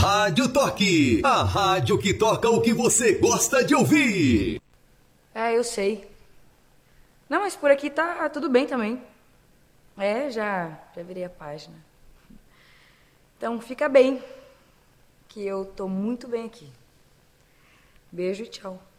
Rádio Toque, a rádio que toca o que você gosta de ouvir. Eu sei. Não, mas por aqui tá tudo bem também. Já virei a página. Então fica bem, que eu tô muito bem aqui. Beijo e tchau.